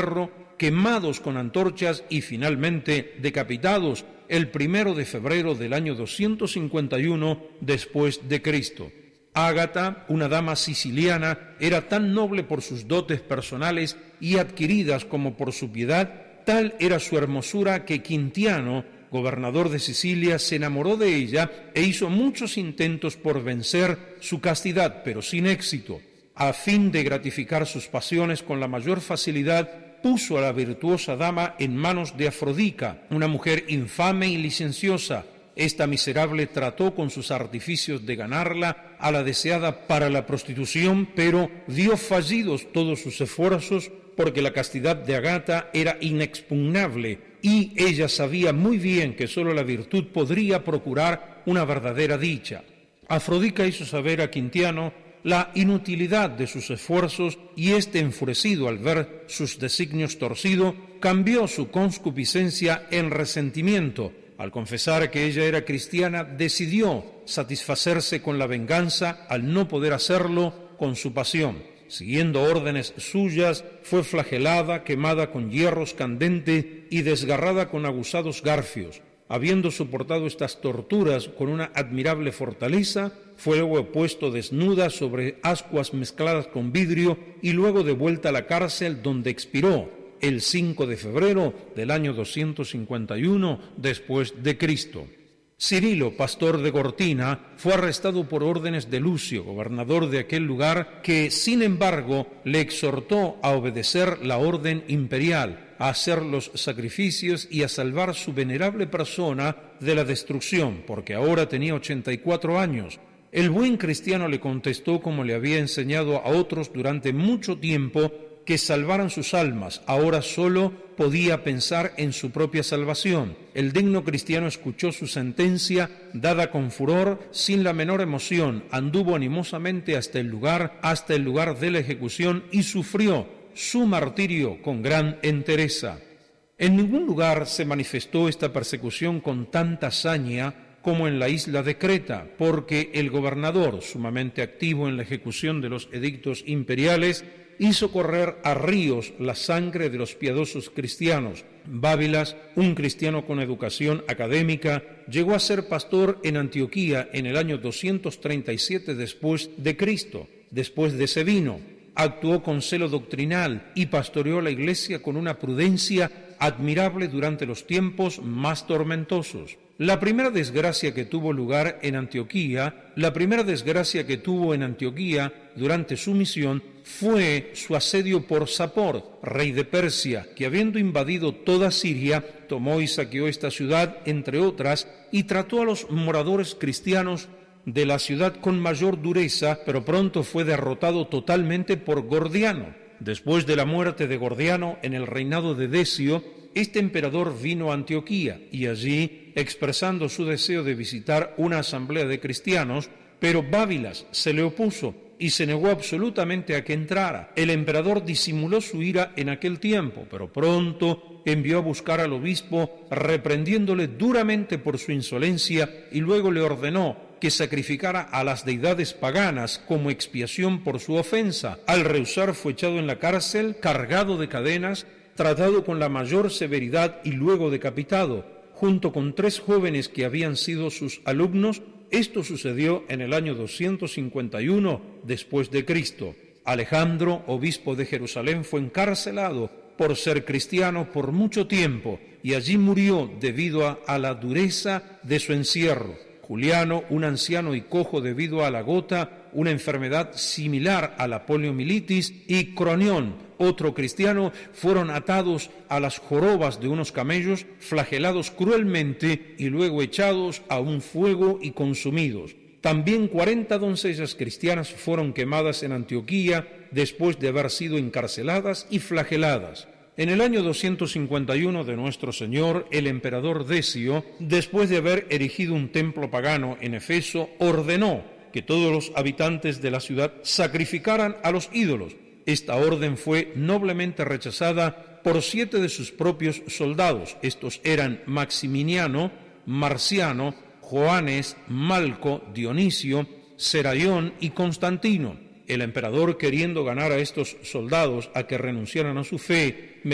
hierro, quemados con antorchas y finalmente decapitados el 1 de febrero del año 251 después de Cristo. Ágata, una dama siciliana, era tan noble por sus dotes personales y adquiridas como por su piedad, tal era su hermosura que Quintiano, gobernador de Sicilia, se enamoró de ella e hizo muchos intentos por vencer su castidad, pero sin éxito. A fin de gratificar sus pasiones con la mayor facilidad, puso a la virtuosa dama en manos de Afrodita, una mujer infame y licenciosa. Esta miserable trató con sus artificios de ganarla a la deseada para la prostitución, pero dio fallidos todos sus esfuerzos porque la castidad de Ágata era inexpugnable y ella sabía muy bien que sólo la virtud podría procurar una verdadera dicha. Afrodita hizo saber a Quintiano la inutilidad de sus esfuerzos y éste, enfurecido al ver sus designios torcidos, cambió su concupiscencia en resentimiento. Al confesar que ella era cristiana, decidió satisfacerse con la venganza al no poder hacerlo con su pasión. Siguiendo órdenes suyas, fue flagelada, quemada con hierros candentes y desgarrada con aguzados garfios. Habiendo soportado estas torturas con una admirable fortaleza, fue luego puesto desnuda sobre ascuas mezcladas con vidrio y luego devuelta a la cárcel, donde expiró el 5 de febrero del año 251 después de Cristo. Cirilo, pastor de Gortina, fue arrestado por órdenes de Lucio, gobernador de aquel lugar, que, sin embargo, le exhortó a obedecer la orden imperial, a hacer los sacrificios y a salvar su venerable persona de la destrucción, porque ahora tenía 84 años. El buen cristiano le contestó, como le había enseñado a otros durante mucho tiempo, que salvaran sus almas. Ahora solo podía pensar en su propia salvación. El digno cristiano escuchó su sentencia, dada con furor, sin la menor emoción, anduvo animosamente hasta el lugar de la ejecución y sufrió su martirio con gran entereza. En ningún lugar se manifestó esta persecución con tanta saña como en la isla de Creta, porque el gobernador, sumamente activo en la ejecución de los edictos imperiales, hizo correr a ríos la sangre de los piadosos cristianos. Bábilas, un cristiano con educación académica, llegó a ser pastor en Antioquía en el año 237 después de Cristo. Después de Sabino, actuó con celo doctrinal y pastoreó la iglesia con una prudencia admirable durante los tiempos más tormentosos. La primera desgracia que tuvo en Antioquía durante su misión fue su asedio por Sapor, rey de Persia, que habiendo invadido toda Siria, tomó y saqueó esta ciudad, entre otras, y trató a los moradores cristianos de la ciudad con mayor dureza, pero pronto fue derrotado totalmente por Gordiano. Después de la muerte de Gordiano, en el reinado de Decio, este emperador vino a Antioquía y allí, expresando su deseo de visitar una asamblea de cristianos, pero Bábilas se le opuso y se negó absolutamente a que entrara. El emperador disimuló su ira en aquel tiempo, pero pronto envió a buscar al obispo, reprendiéndole duramente por su insolencia, y luego le ordenó que sacrificara a las deidades paganas como expiación por su ofensa. Al rehusar, fue echado en la cárcel, cargado de cadenas, tratado con la mayor severidad y luego decapitado, junto con 3 jóvenes que habían sido sus alumnos. Esto sucedió en el año 251 después de Cristo. Alejandro, obispo de Jerusalén, fue encarcelado por ser cristiano por mucho tiempo y allí murió debido a la dureza de su encierro. Juliano, un anciano y cojo debido a la gota, una enfermedad similar a la poliomielitis, y Cronión, otro cristiano, fueron atados a las jorobas de unos camellos, flagelados cruelmente y luego echados a un fuego y consumidos. También 40 doncellas cristianas fueron quemadas en Antioquía después de haber sido encarceladas y flageladas. En el año 251 de nuestro Señor, el emperador Decio, después de haber erigido un templo pagano en Efeso, ordenó que todos los habitantes de la ciudad sacrificaran a los ídolos. Esta orden fue noblemente rechazada por 7 de sus propios soldados. Estos eran Maximiniano, Marciano, Joanes, Malco, Dionisio, Seraión y Constantino. El emperador, queriendo ganar a estos soldados a que renunciaran a su fe,